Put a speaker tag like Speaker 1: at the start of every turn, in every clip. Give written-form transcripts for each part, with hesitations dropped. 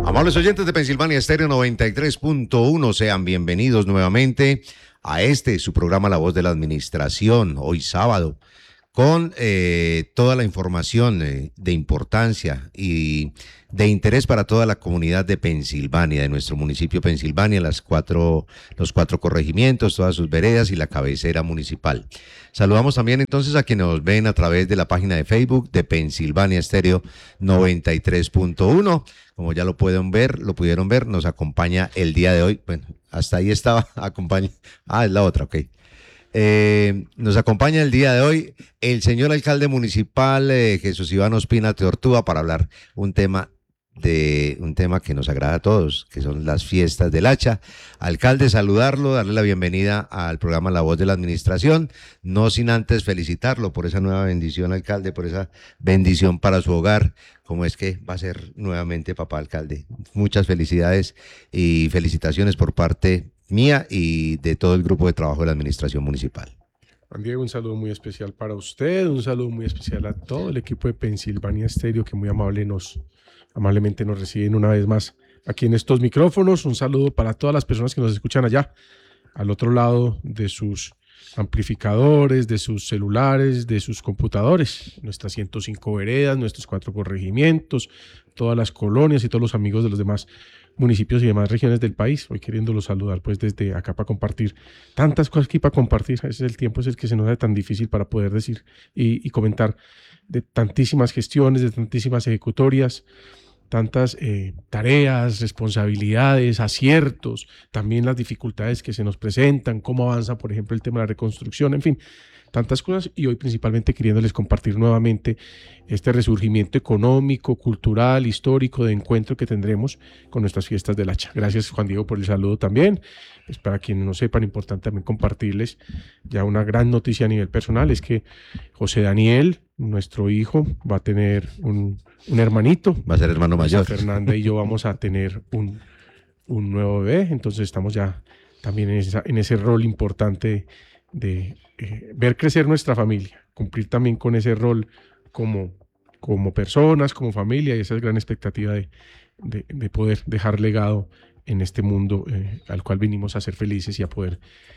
Speaker 1: Amables oyentes de Pensilvania Estéreo 93.1, sean bienvenidos nuevamente a su programa La Voz de la Administración, hoy sábado, con toda la información de importancia y de interés para toda la comunidad de Pensilvania, de nuestro municipio Pensilvania, los cuatro corregimientos, todas sus veredas y la cabecera municipal. Saludamos también entonces a quienes nos ven a través de la página de Facebook de Pensilvania Estéreo 93.1. Como ya lo pudieron ver, nos acompaña el día de hoy. Bueno, hasta ahí estaba, acompaña. Es la otra, ok. Nos acompaña el día de hoy el señor alcalde municipal Jesús Iván Ospina Teortúa para hablar un tema que nos agrada a todos, que son las fiestas del Hacha. Alcalde, saludarlo, darle la bienvenida al programa La Voz de la Administración, no sin antes felicitarlo por esa nueva bendición, alcalde, por esa bendición para su hogar, como es que va a ser nuevamente papá, alcalde. Muchas felicidades y felicitaciones por parte mía y de todo el grupo de trabajo de la Administración Municipal.
Speaker 2: Juan Diego, un saludo muy especial para usted, un saludo muy especial a todo el equipo de Pensilvania Estéreo que muy amablemente nos reciben una vez más aquí en estos micrófonos. Un saludo para todas las personas que nos escuchan allá, al otro lado de sus amplificadores, de sus celulares, de sus computadores, nuestras 105 veredas, nuestros 4 corregimientos, todas las colonias y todos los amigos de los demás municipios y demás regiones del país. Hoy queriéndolos saludar pues desde acá para compartir tantas cosas que hay para compartir. A veces el tiempo es el que se nos hace tan difícil para poder decir y comentar de tantísimas gestiones, de tantísimas ejecutorias, tantas tareas, responsabilidades, aciertos, también las dificultades que se nos presentan, cómo avanza, por ejemplo, el tema de la reconstrucción, en fin, tantas cosas, y hoy principalmente queriéndoles compartir nuevamente este resurgimiento económico, cultural, histórico, de encuentro que tendremos con nuestras fiestas del Hacha. Gracias, Juan Diego, por el saludo también. Pues para quienes no sepan, importante también compartirles ya una gran noticia a nivel personal, es que José Daniel, nuestro hijo, va a tener un hermanito.
Speaker 1: Va a ser hermano mayor.
Speaker 2: Fernanda y yo vamos a tener un nuevo bebé, entonces estamos ya también en ese rol importante de ver crecer nuestra familia, cumplir también con ese rol como personas, como familia, y esa es gran expectativa de poder dejar legado en este mundo al cual vinimos a ser felices y a poder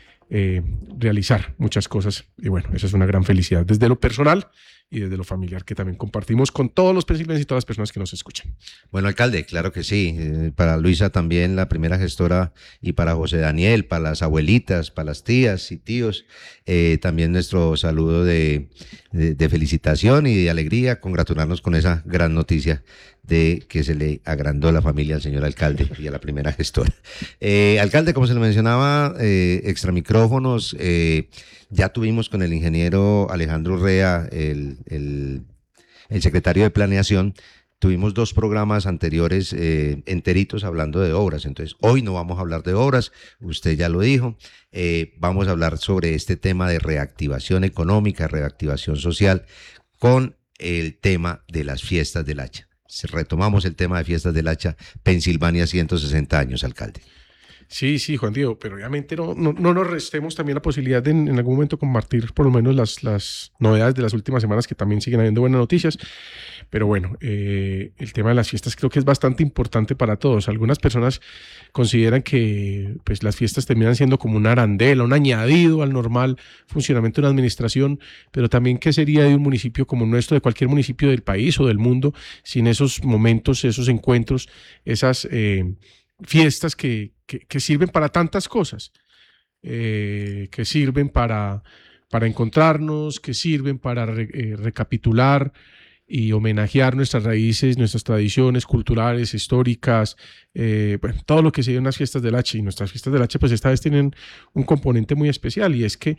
Speaker 2: realizar muchas cosas. Y bueno, esa es una gran felicidad desde lo personal y desde lo familiar que también compartimos con todos los pensilvanos y todas las personas que nos escuchan.
Speaker 1: Bueno, alcalde, claro que sí. Para Luisa también, la primera gestora, y para José Daniel, para las abuelitas, para las tías y tíos, también nuestro saludo de felicitación y de alegría, congratularnos con esa gran noticia de que se le agrandó la familia al señor alcalde y a la primera gestora. Alcalde, como se le mencionaba, extra micrófonos, ya tuvimos con el ingeniero Alejandro Urrea, el secretario de Planeación, tuvimos 2 programas anteriores enteritos hablando de obras. Entonces, hoy no vamos a hablar de obras, usted ya lo dijo, vamos a hablar sobre este tema de reactivación económica, reactivación social, con el tema de las fiestas del Hacha. Retomamos el tema de fiestas del Hacha, Pensilvania 160 años, alcalde.
Speaker 2: Sí, Juan Diego, pero obviamente no nos restemos también la posibilidad de en algún momento compartir por lo menos las novedades de las últimas semanas, que también siguen habiendo buenas noticias. Pero bueno, el tema de las fiestas creo que es bastante importante para todos. Algunas personas consideran que pues, las fiestas terminan siendo como una arandela, un añadido al normal funcionamiento de una administración, pero también qué sería de un municipio como nuestro, de cualquier municipio del país o del mundo, sin esos momentos, esos encuentros, esas fiestas que sirven para tantas cosas, que sirven para encontrarnos, que sirven para recapitular y homenajear nuestras raíces, nuestras tradiciones culturales, históricas, bueno, todo lo que se dio en las fiestas del Hacha. Y nuestras fiestas del Hacha pues esta vez tienen un componente muy especial, y es que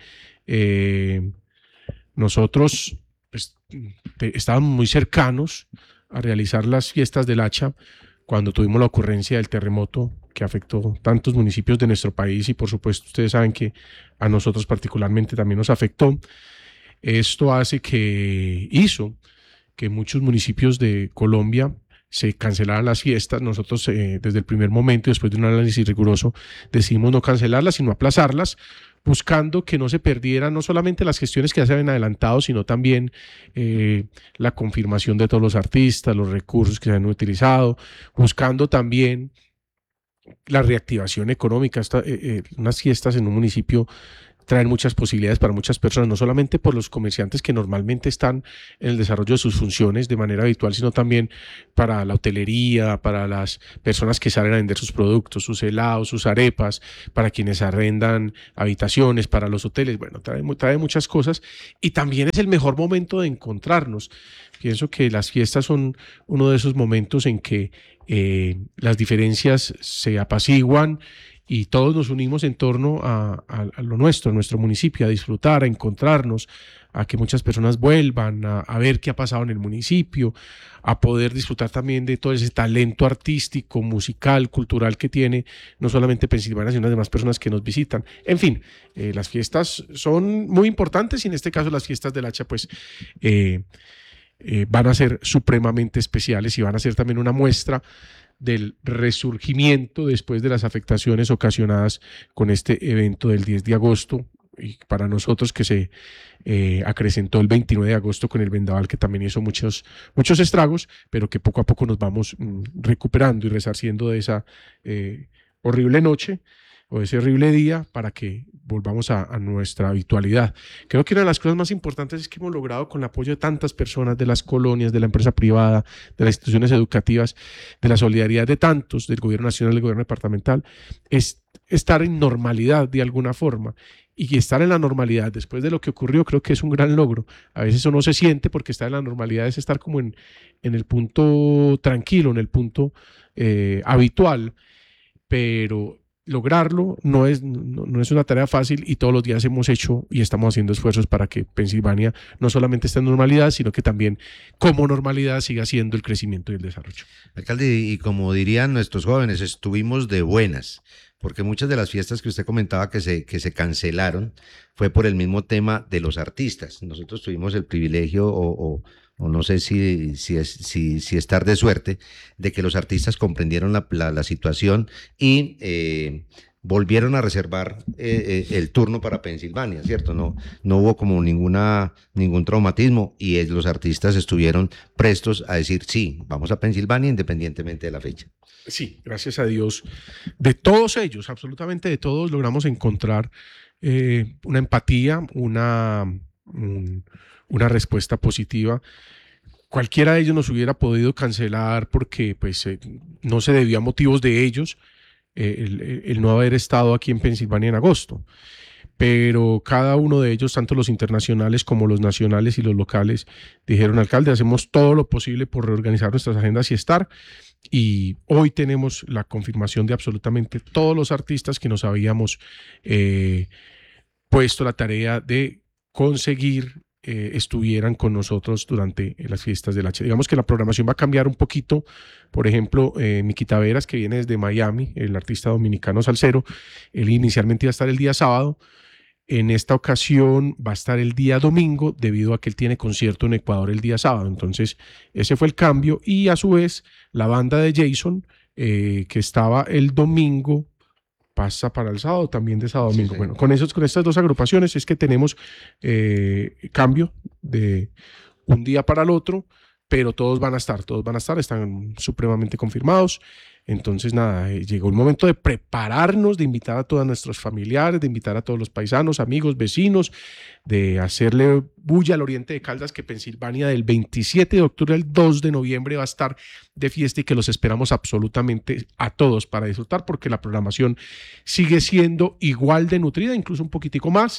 Speaker 2: nosotros pues, estábamos muy cercanos a realizar las fiestas del Hacha cuando tuvimos la ocurrencia del terremoto que afectó tantos municipios de nuestro país, y por supuesto ustedes saben que a nosotros particularmente también nos afectó. Esto hizo que muchos municipios de Colombia se cancelaran las fiestas. Nosotros desde el primer momento, después de un análisis riguroso, decidimos no cancelarlas, sino aplazarlas, buscando que no se perdieran no solamente las gestiones que ya se habían adelantado, sino también la confirmación de todos los artistas, los recursos que se han utilizado, buscando también la reactivación económica. Unas fiestas en un municipio traen muchas posibilidades para muchas personas, no solamente por los comerciantes que normalmente están en el desarrollo de sus funciones de manera habitual, sino también para la hotelería, para las personas que salen a vender sus productos, sus helados, sus arepas, para quienes arrendan habitaciones, para los hoteles. Bueno, trae muchas cosas, y también es el mejor momento de encontrarnos. Pienso que las fiestas son uno de esos momentos en que las diferencias se apaciguan y todos nos unimos en torno a lo nuestro, a nuestro municipio, a disfrutar, a encontrarnos, a que muchas personas vuelvan a ver qué ha pasado en el municipio, a poder disfrutar también de todo ese talento artístico, musical, cultural que tiene no solamente Pensilvania, sino las demás personas que nos visitan. En fin, las fiestas son muy importantes, y en este caso las fiestas del Hacha pues van a ser supremamente especiales, y van a ser también una muestra del resurgimiento después de las afectaciones ocasionadas con este evento del 10 de agosto, y para nosotros que se acrecentó el 29 de agosto con el vendaval, que también hizo muchos estragos, pero que poco a poco nos vamos recuperando y resarciendo de esa horrible noche o ese horrible día, para que volvamos a nuestra habitualidad. Creo que una de las cosas más importantes es que hemos logrado, con el apoyo de tantas personas, de las colonias, de la empresa privada, de las instituciones educativas, de la solidaridad de tantos, del gobierno nacional, del gobierno departamental, es estar en normalidad de alguna forma. Y estar en la normalidad después de lo que ocurrió, creo que es un gran logro. A veces eso no se siente, porque estar en la normalidad es estar como en el punto tranquilo, en el punto habitual, pero lograrlo no es una tarea fácil, y todos los días hemos hecho y estamos haciendo esfuerzos para que Pensilvania no solamente esté en normalidad, sino que también como normalidad siga siendo el crecimiento y el desarrollo.
Speaker 1: Alcalde, y como dirían nuestros jóvenes, estuvimos de buenas, porque muchas de las fiestas que usted comentaba que se cancelaron fue por el mismo tema de los artistas. Nosotros tuvimos el privilegio o no sé si estar de suerte, de que los artistas comprendieron la situación y volvieron a reservar el turno para Pensilvania, ¿cierto? No hubo como ningún traumatismo, y los artistas estuvieron prestos a decir, sí, vamos a Pensilvania independientemente de la fecha.
Speaker 2: Sí, gracias a Dios, de todos ellos, absolutamente de todos, logramos encontrar una empatía, una respuesta positiva. Cualquiera de ellos nos hubiera podido cancelar porque pues, no se debió a motivos de ellos el no haber estado aquí en Pensilvania en agosto. Pero cada uno de ellos, tanto los internacionales como los nacionales y los locales, dijeron: alcalde, hacemos todo lo posible por reorganizar nuestras agendas y estar. Y hoy tenemos la confirmación de absolutamente todos los artistas que nos habíamos puesto la tarea de conseguir estuvieran con nosotros durante las fiestas del Hacha. Digamos que la programación va a cambiar un poquito. Por ejemplo, Miki Taveras, que viene desde Miami, el artista dominicano salsero, él inicialmente iba a estar el día sábado. En esta ocasión va a estar el día domingo, debido a que él tiene concierto en Ecuador el día sábado. Entonces ese fue el cambio, y a su vez la banda de Jason, que estaba el domingo, pasa para el sábado, también de sábado a domingo. Sí. Bueno, con estas dos agrupaciones es que tenemos cambio de un día para el otro, pero todos van a estar, están supremamente confirmados. Entonces nada, llegó el momento de prepararnos, de invitar a todos nuestros familiares, de invitar a todos los paisanos, amigos, vecinos, de hacerle bulla al Oriente de Caldas, que Pensilvania del 27 de octubre al 2 de noviembre va a estar de fiesta, y que los esperamos absolutamente a todos para disfrutar, porque la programación sigue siendo igual de nutrida, incluso un poquitico más,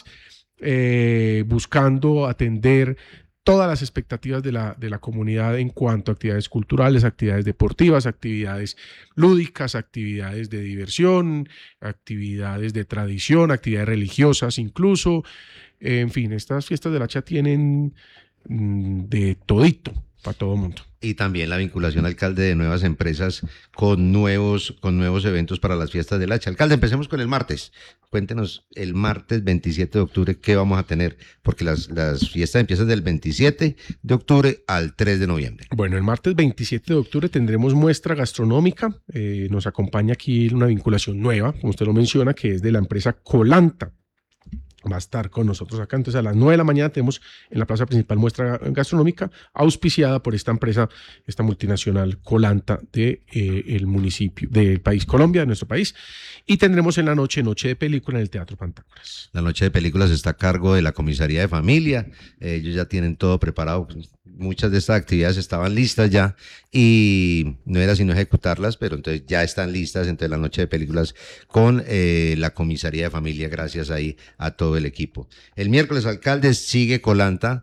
Speaker 2: buscando atender todas las expectativas de la comunidad en cuanto a actividades culturales, actividades deportivas, actividades lúdicas, actividades de diversión, actividades de tradición, actividades religiosas incluso. En fin, estas fiestas del Hacha tienen de todito para todo mundo.
Speaker 1: Y también la vinculación, alcalde, de nuevas empresas con nuevos eventos para las fiestas del Hacha. Alcalde, empecemos con el martes. Cuéntenos el martes 27 de octubre qué vamos a tener, porque las fiestas empiezan del 27 de octubre al 3 de noviembre.
Speaker 2: Bueno, el martes 27 de octubre tendremos muestra gastronómica. Nos acompaña aquí una vinculación nueva, como usted lo menciona, que es de la empresa Colanta. Va a estar con nosotros acá. Entonces, a las 9 de la mañana tenemos en la plaza principal muestra gastronómica auspiciada por esta empresa, esta multinacional Colanta el municipio del país Colombia, de nuestro país. Y tendremos en la noche de película en el Teatro Pantágoras.
Speaker 1: La noche de películas está a cargo de la Comisaría de Familia. Ellos ya tienen todo preparado. Muchas de estas actividades estaban listas ya y no era sino ejecutarlas, pero entonces ya están listas. Entonces, la noche de películas con la Comisaría de Familia, gracias ahí a todo el equipo. El miércoles, alcalde, sigue Colanta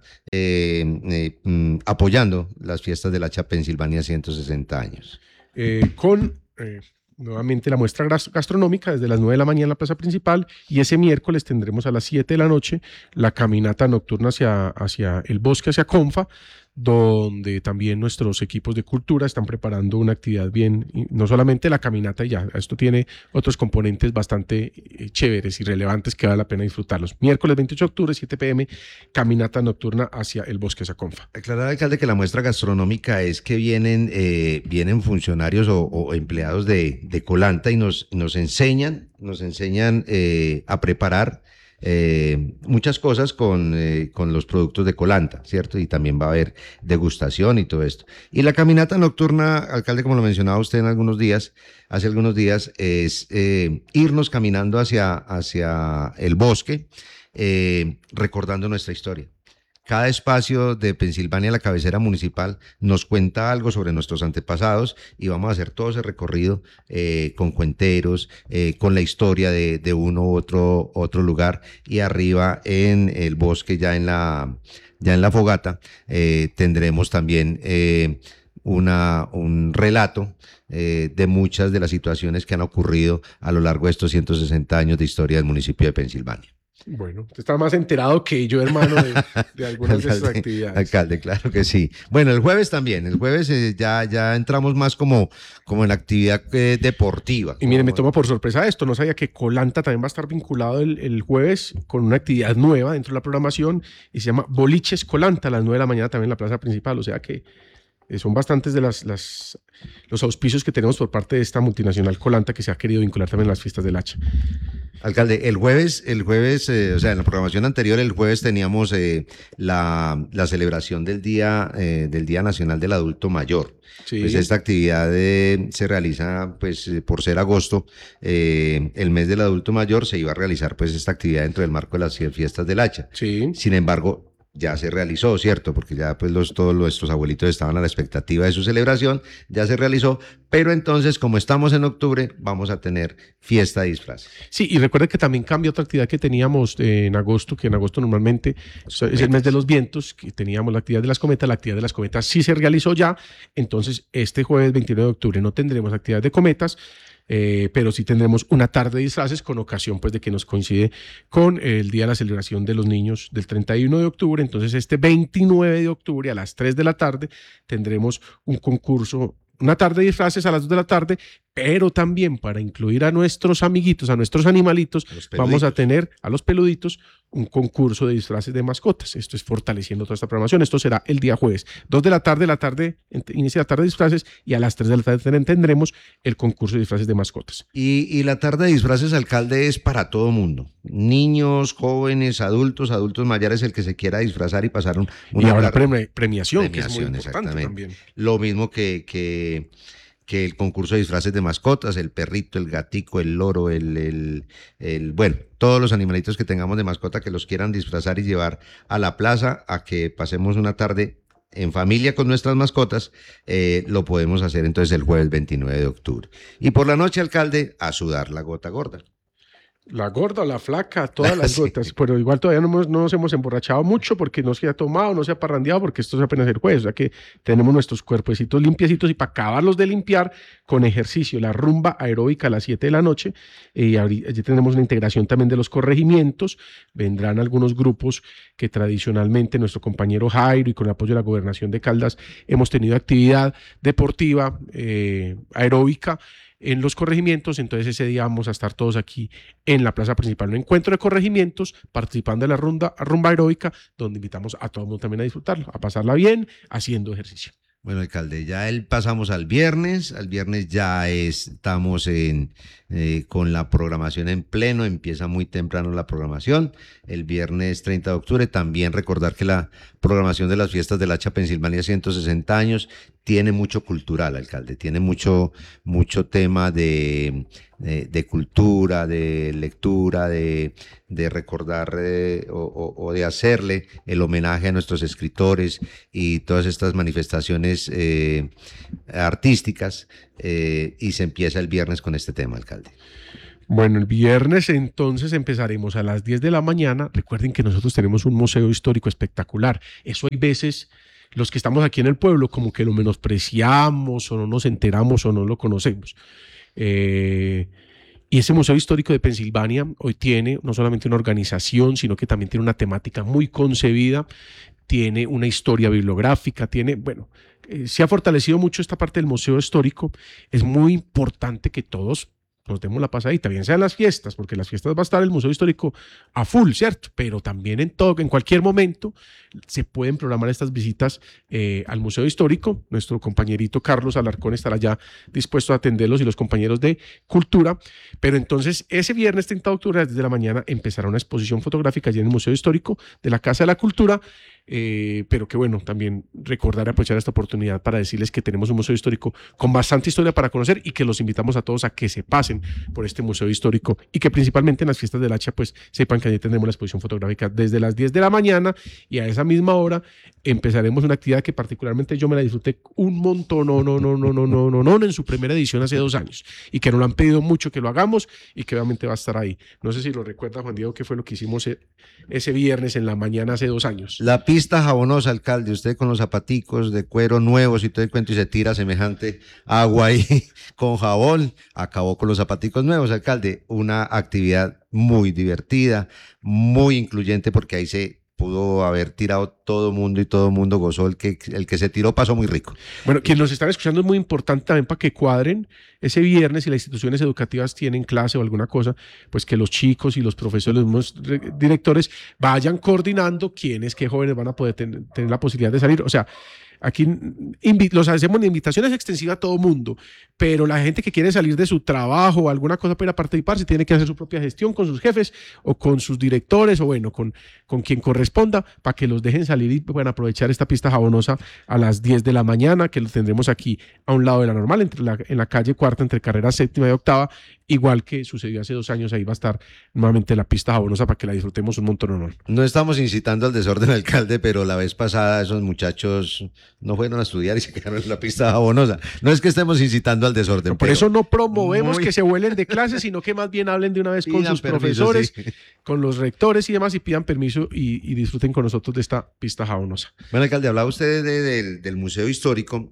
Speaker 1: apoyando las fiestas del Hacha Pensilvania 160 años.
Speaker 2: Nuevamente la muestra gastronómica desde las 9 de la mañana en la plaza principal, y ese miércoles tendremos a las 7 de la noche la caminata nocturna hacia el bosque, hacia Confa, donde también nuestros equipos de cultura están preparando una actividad bien, no solamente la caminata, ya, esto tiene otros componentes bastante chéveres y relevantes que vale la pena disfrutarlos. Miércoles 28 de octubre, 7 p.m, caminata nocturna hacia el bosque, hacia Confa.
Speaker 1: Aclarar, alcalde, que la muestra gastronómica es que vienen funcionarios o empleados de Colanta y nos enseñan a preparar muchas cosas con los productos de Colanta, ¿cierto? Y también va a haber degustación y todo esto. Y la caminata nocturna, alcalde, como lo mencionaba usted hace algunos días, es irnos caminando hacia el bosque, recordando nuestra historia. Cada espacio de Pensilvania, la cabecera municipal, nos cuenta algo sobre nuestros antepasados y vamos a hacer todo ese recorrido con cuenteros, con la historia de uno u otro lugar, y arriba en el bosque, ya en la fogata, tendremos también un relato de muchas de las situaciones que han ocurrido a lo largo de estos 160 años de historia del municipio de Pensilvania.
Speaker 2: Bueno, usted está más enterado que yo, hermano, de algunas de esas actividades.
Speaker 1: Alcalde, claro que sí. Bueno, el jueves también. El jueves ya entramos más como en actividad deportiva.
Speaker 2: Y mire, me toma por sorpresa esto. No sabía que Colanta también va a estar vinculado el jueves con una actividad nueva dentro de la programación y se llama Boliches Colanta a las 9 de la mañana también en la plaza principal. O sea que son bastantes de los auspicios que tenemos por parte de esta multinacional Colanta, que se ha querido vincular también a las fiestas del Hacha.
Speaker 1: Alcalde, el jueves, o sea, en la programación anterior, el jueves teníamos la celebración del Día Nacional del Adulto Mayor. Sí. Pues esta actividad se realiza, pues, por ser agosto, el mes del adulto mayor, se iba a realizar, pues, esta actividad dentro del marco de las fiestas del Hacha.
Speaker 2: Sí.
Speaker 1: Sin embargo, ya se realizó, ¿cierto? Porque ya pues todos nuestros abuelitos estaban a la expectativa de su celebración, ya se realizó, pero entonces, como estamos en octubre, vamos a tener fiesta de disfraces.
Speaker 2: Sí, y recuerden que también cambia otra actividad que teníamos en agosto, que en agosto normalmente es el mes de los vientos, que teníamos la actividad de las cometas sí se realizó ya, entonces este jueves 29 de octubre no tendremos actividad de cometas, pero sí tendremos una tarde de disfraces con ocasión, pues, de que nos coincide con el día de la celebración de los niños del 31 de octubre. Entonces, este 29 de octubre a las 3 de la tarde tendremos un concurso, una tarde de disfraces a las 2 de la tarde, pero también para incluir a nuestros amiguitos, a nuestros animalitos, vamos a tener a los peluditos un concurso de disfraces de mascotas. Esto es fortaleciendo toda esta programación. Esto será el día jueves, 2 de la tarde, inicia la tarde de disfraces, y a las 3 de la tarde tendremos el concurso de disfraces de mascotas.
Speaker 1: Y la tarde de disfraces, alcalde, es para todo mundo. Niños, jóvenes, adultos mayores, el que se quiera disfrazar y pasar
Speaker 2: y habrá premiación, que es muy importante también.
Speaker 1: Lo mismo que el concurso de disfraces de mascotas, el perrito, el gatico, el loro, bueno, todos los animalitos que tengamos de mascota que los quieran disfrazar y llevar a la plaza a que pasemos una tarde en familia con nuestras mascotas, lo podemos hacer entonces el jueves 29 de octubre. Y por la noche, alcalde, a sudar la gota gorda.
Speaker 2: La gorda, la flaca, todas las
Speaker 1: Sí.
Speaker 2: gotas, pero igual todavía no nos hemos emborrachado mucho porque no se ha tomado, no se ha parrandeado, porque esto es apenas el jueves, o sea que tenemos nuestros cuerpecitos limpiecitos y para acabarlos de limpiar con ejercicio, la rumba aeróbica a las 7 de la noche, allí tenemos una integración también de los corregimientos, vendrán algunos grupos que tradicionalmente nuestro compañero Jairo y con el apoyo de la Gobernación de Caldas hemos tenido actividad deportiva, aeróbica, en los corregimientos, entonces ese día vamos a estar todos aquí en la plaza principal, un encuentro de corregimientos, participando de la rumba aeróbica, donde invitamos a todo el mundo también a disfrutarlo, a pasarla bien, haciendo ejercicio.
Speaker 1: Bueno, alcalde, ya pasamos al viernes ya estamos con la programación en pleno, empieza muy temprano la programación, el viernes 30 de octubre, también recordar que la programación de las fiestas del Hacha Pensilvania 160 años tiene mucho cultural, alcalde, tiene mucho tema de cultura, de lectura, de recordar o de hacerle el homenaje a nuestros escritores y todas estas manifestaciones artísticas, y se empieza el viernes con este tema, alcalde.
Speaker 2: Bueno, el viernes entonces empezaremos a las 10 de la mañana. Recuerden que nosotros tenemos un museo histórico espectacular. Eso hay veces los que estamos aquí en el pueblo como que lo menospreciamos o no nos enteramos o no lo conocemos. Y ese Museo Histórico de Pensilvania hoy tiene no solamente una organización, sino que también tiene una temática muy concebida, tiene una historia bibliográfica, se ha fortalecido mucho esta parte del Museo Histórico. Es muy importante que todos nos demos la pasadita, bien sean las fiestas, porque las fiestas va a estar el Museo Histórico a full, ¿cierto? Pero también en cualquier momento se pueden programar estas visitas al Museo Histórico. Nuestro compañerito Carlos Alarcón estará ya dispuesto a atenderlos y los compañeros de Cultura. Pero entonces ese viernes 30 de octubre desde la mañana empezará una exposición fotográfica allí en el Museo Histórico de la Casa de la Cultura. Pero que bueno, también recordar y aprovechar esta oportunidad para decirles que tenemos un museo histórico con bastante historia para conocer y que los invitamos a todos a que se pasen por este museo histórico y que principalmente en las fiestas del Hacha pues sepan que allí tendremos la exposición fotográfica desde las 10 de la mañana y a esa misma hora empezaremos una actividad que particularmente yo me la disfruté un montón en su primera edición hace 2 años y que nos lo han pedido mucho que lo hagamos y que obviamente va a estar ahí. No sé si lo recuerda Juan Diego, qué fue lo que hicimos ese viernes en la mañana hace 2 años.
Speaker 1: La pista jabonosa, alcalde, usted con los zapaticos de cuero nuevos y todo el cuento y se tira semejante agua ahí con jabón, acabó con los zapaticos nuevos, alcalde. Una actividad muy divertida, muy incluyente porque ahí se pudo haber tirado todo mundo y todo mundo gozó, el que se tiró pasó muy rico.
Speaker 2: Bueno, quienes nos están escuchando es muy importante también para que cuadren ese viernes si las instituciones educativas tienen clase o alguna cosa, pues que los chicos y los profesores, los directores vayan coordinando quiénes, qué jóvenes van a poder tener la posibilidad de salir. O sea, aquí los hacemos en invitaciones extensivas a todo mundo, pero la gente que quiere salir de su trabajo o alguna cosa para ir a participar, se tiene que hacer su propia gestión con sus jefes o con sus directores o bueno, con quien corresponda para que los dejen salir y puedan aprovechar esta pista jabonosa a las 10 de la mañana, que lo tendremos aquí a un lado de la normal, en la calle Cuarta, entre carrera 7ª y 8ª, igual que sucedió hace 2 años, ahí va a estar nuevamente la pista jabonosa para que la disfrutemos un montón.
Speaker 1: No estamos incitando al desorden, alcalde, pero la vez pasada esos muchachos no fueron a estudiar y se quedaron en la pista jabonosa. No es que estemos incitando al desorden.
Speaker 2: Por eso no promovemos que se vuelen de clase, sino que más bien hablen de una vez con sus profesores, sí, con los rectores y demás, y pidan permiso y disfruten con nosotros de esta pista jabonosa.
Speaker 1: Bueno, alcalde, hablaba usted del Museo Histórico,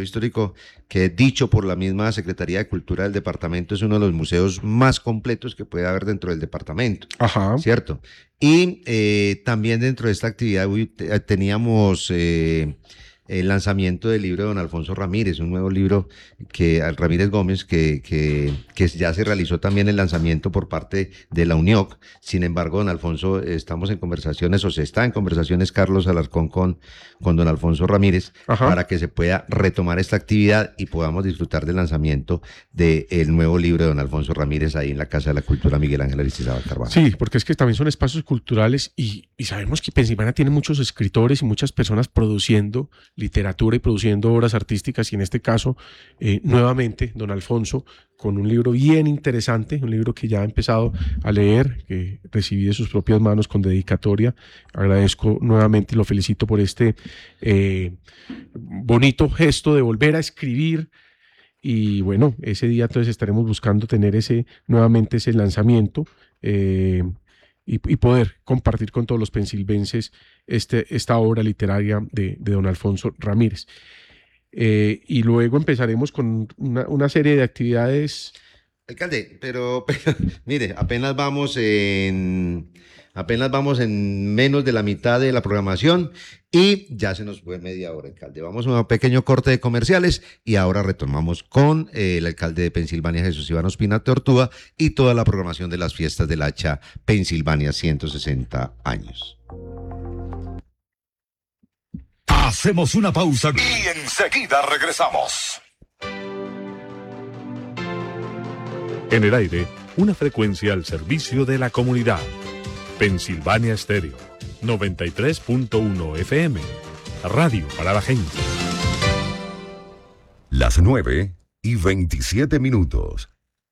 Speaker 1: que dicho por la misma Secretaría de Cultura del departamento es uno de los museos más completos que puede haber dentro del departamento.
Speaker 2: Ajá.
Speaker 1: ¿Cierto? Y también dentro de esta actividad teníamos el lanzamiento del libro de don Alfonso Ramírez, un nuevo libro Ramírez Gómez, que ya se realizó también el lanzamiento por parte de la UNIOC. Sin embargo, don Alfonso, estamos en conversaciones, o se está en conversaciones, Carlos Alarcón con don Alfonso Ramírez,
Speaker 2: ajá,
Speaker 1: para que se pueda retomar esta actividad y podamos disfrutar del lanzamiento del nuevo libro de don Alfonso Ramírez ahí en la Casa de la Cultura Miguel Ángel Aristizábal Carvajal.
Speaker 2: Sí, porque es que también son espacios culturales y sabemos que Pensilvania tiene muchos escritores y muchas personas produciendo literatura y produciendo obras artísticas, y en este caso, nuevamente, don Alfonso, con un libro bien interesante, un libro que ya he empezado a leer, que recibí de sus propias manos con dedicatoria. Agradezco nuevamente y lo felicito por este bonito gesto de volver a escribir. Y bueno, ese día entonces estaremos buscando tener nuevamente ese lanzamiento y poder compartir con todos los pensilvenses esta obra literaria de don Alfonso Ramírez. Y luego empezaremos con una serie de actividades.
Speaker 1: Alcalde, pero mire, apenas vamos en menos de la mitad de la programación y ya se nos fue media hora, alcalde. Vamos a un pequeño corte de comerciales y ahora retomamos con el alcalde de Pensilvania, Jesús Iván Ospina Tortúa, y toda la programación de las fiestas del Hacha Pensilvania 160 años.
Speaker 3: Hacemos una pausa y enseguida regresamos.
Speaker 4: En el aire, una frecuencia al servicio de la comunidad. Pensilvania Estéreo, 93.1 FM. Radio para la gente.
Speaker 3: Las 9:27.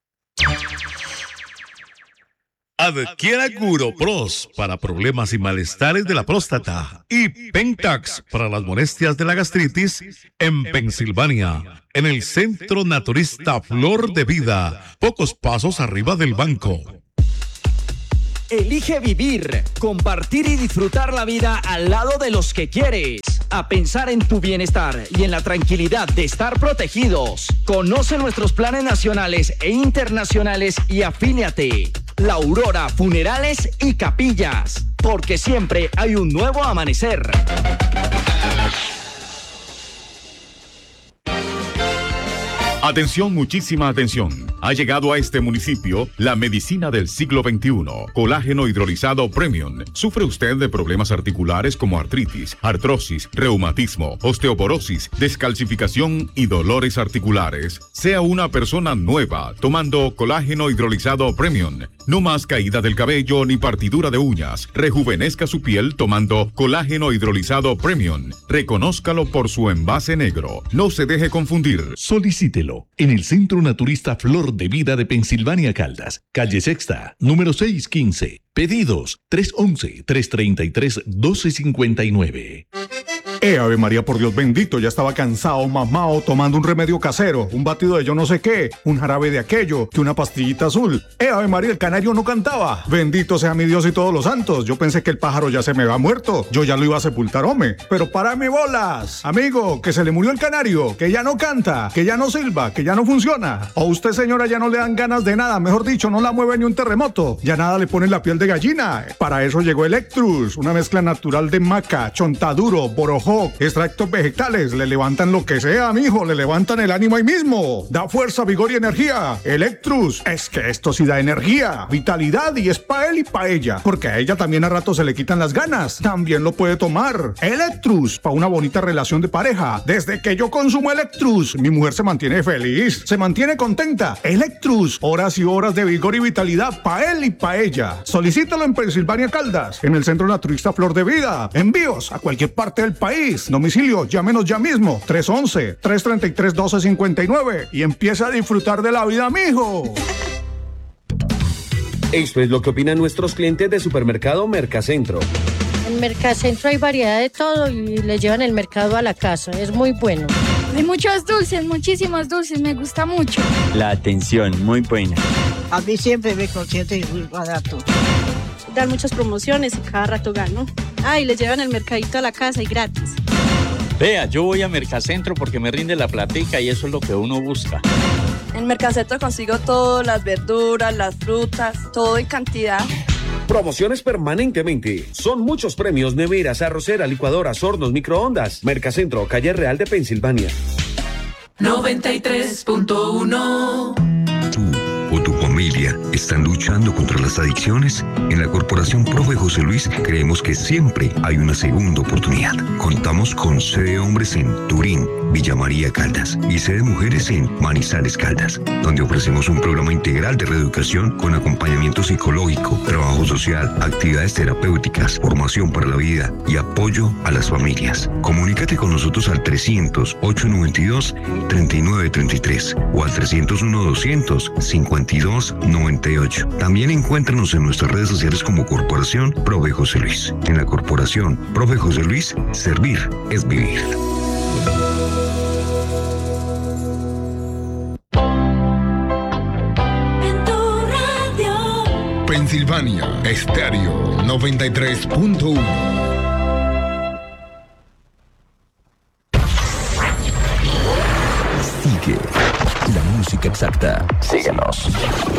Speaker 5: Adquiera Curopros para problemas y malestares de la próstata y Pentax para las molestias de la gastritis en Pensilvania, en el Centro Naturista Flor de Vida, pocos pasos arriba del banco.
Speaker 6: Elige vivir, compartir y disfrutar la vida al lado de los que quieres. A pensar en tu bienestar y en la tranquilidad de estar protegidos. Conoce nuestros planes nacionales e internacionales y afíliate. La Aurora Funerales y Capillas, porque siempre hay un nuevo amanecer.
Speaker 7: Atención, muchísima atención. Ha llegado a este municipio la medicina del siglo XXI. Colágeno hidrolizado Premium. ¿Sufre usted de problemas articulares como artritis, artrosis, reumatismo, osteoporosis, descalcificación y dolores articulares? Sea una persona nueva tomando colágeno hidrolizado Premium. No más caída del cabello ni partidura de uñas. Rejuvenezca su piel tomando colágeno hidrolizado Premium. Reconózcalo por su envase negro. No se deje confundir.
Speaker 8: Solicítelo en el Centro Naturista Flor de Vida de Pensilvania Caldas, calle Sexta, número 615. Pedidos 311-333-1259.
Speaker 9: Ave María, por Dios bendito, ya estaba cansado, mamao, tomando un remedio casero, un batido de yo no sé qué, un jarabe de aquello, que una pastillita azul. Ave María, el canario no cantaba. Bendito sea mi Dios y todos los santos. Yo pensé que el pájaro ya se me había muerto. Yo ya lo iba a sepultar, hombre. Pero párame bolas, amigo, que se le murió el canario, que ya no canta, que ya no silba, que ya no funciona. O usted, señora, ya no le dan ganas de nada, mejor dicho, no la mueve ni un terremoto. Ya nada le pone la piel de gallina. Para eso llegó Electrus, una mezcla natural de maca, chontaduro, borojó, extractos vegetales. Le levantan lo que sea, mijo, le levantan el ánimo ahí mismo. Da fuerza, vigor y energía. Electrus, es que esto sí da energía, vitalidad, y es pa' él y pa' ella, porque a ella también a rato se le quitan las ganas. También lo puede tomar. Electrus, pa' una bonita relación de pareja. Desde que yo consumo Electrus, mi mujer se mantiene feliz, se mantiene contenta. Electrus, horas y horas de vigor y vitalidad pa' él y pa' ella. Solicítalo en Pensilvania Caldas, en el Centro Naturista Flor de Vida. Envíos a cualquier parte del país. Domicilio, llámenos ya mismo, 311-333-1259 y empieza a disfrutar de la vida, mijo.
Speaker 10: Esto es lo que opinan nuestros clientes de Supermercado Mercacentro.
Speaker 11: En Mercacentro hay variedad de todo y le llevan el mercado a la casa. Es muy bueno.
Speaker 12: Hay muchos dulces, muchísimos dulces, me gusta mucho.
Speaker 13: La atención, muy buena.
Speaker 14: A mí siempre me consiente muy barato.
Speaker 15: Dan muchas promociones y cada rato gano. Y les llevan el mercadito a la casa y gratis.
Speaker 13: Vea, yo voy a Mercacentro porque me rinde la platica y eso es lo que uno busca.
Speaker 15: En Mercacentro consigo todo, las verduras, las frutas, todo en cantidad.
Speaker 10: Promociones permanentemente. Son muchos premios: neveras, arrocera, licuadoras, hornos, microondas. Mercacentro, calle Real de Pensilvania.
Speaker 16: 93.1.
Speaker 17: Tú o tu familia están luchando contra las adicciones. En la Corporación Profe José Luis creemos que siempre hay una segunda oportunidad. Contamos con sede de hombres en Turín, Villa María Caldas, y sede de mujeres en Manizales Caldas, donde ofrecemos un programa integral de reeducación con acompañamiento psicológico, trabajo social, actividades terapéuticas, formación para la vida y apoyo a las familias. Comunícate con nosotros al 300-892-3933 o al 301-200-5298. También encuéntranos en nuestras redes sociales como Corporación Profe José Luis. En la Corporación Profe José Luis, servir es vivir.
Speaker 16: Pensilvania Estéreo 93.1.
Speaker 18: Sigue la música exacta. Síguenos.